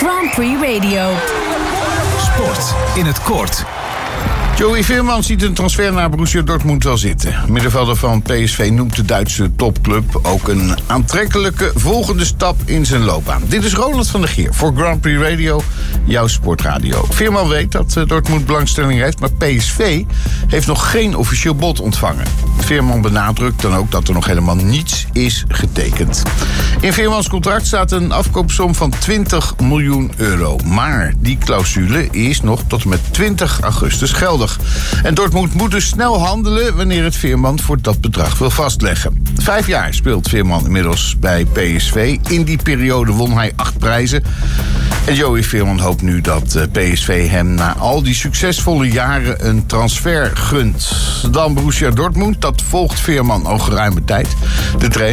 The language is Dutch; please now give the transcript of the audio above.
Grand Prix Radio. Sport in het kort. Joey Veerman ziet een transfer naar Borussia Dortmund wel zitten. Middenvelder van PSV noemt de Duitse topclub ook een aantrekkelijke volgende stap in zijn loopbaan. Dit is Roland van der Geer voor Grand Prix Radio, jouw sportradio. Veerman weet dat Dortmund belangstelling heeft, maar PSV heeft nog geen officieel bod ontvangen. Veerman benadrukt dan ook dat er nog helemaal niets is getekend. In Veermans contract staat een afkoopsom van 20 miljoen euro. Maar die clausule is nog tot en met 20 augustus geldig. En Dortmund moet dus snel handelen wanneer het Veerman voor dat bedrag wil vastleggen. 5 jaar speelt Veerman inmiddels bij PSV. In die periode won hij 8 prijzen. En Joey Veerman hoopt nu dat PSV hem na al die succesvolle jaren een transfer gunt. Dan Borussia Dortmund, dat volgt Veerman al geruime tijd. De trainer